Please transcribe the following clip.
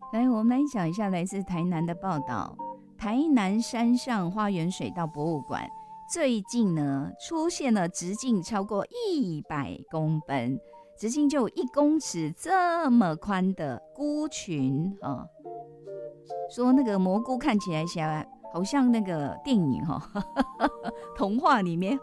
来，我们来讲一下来自台南的报道。台南山上花园水稻博物馆最近呢出现了直径超过100公分，直径就有1公尺这么宽的菇群啊。说那个蘑菇看起来好像那个电影童话里面